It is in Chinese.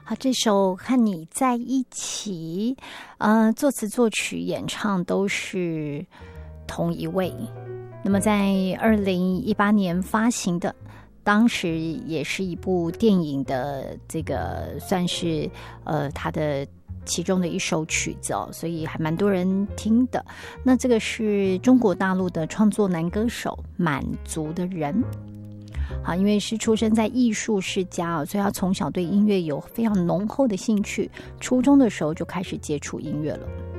好，这首《和你在一起》，作词作曲演唱都是同一位。那么在2018年发行的，当时也是一部电影的这个算是它的其中的一首曲子哦，所以还蛮多人听的。那这个是中国大陆的创作男歌手满族的人。好，因为是出生在艺术世家哦，所以他从小对音乐有非常浓厚的兴趣，初中的时候就开始接触音乐了。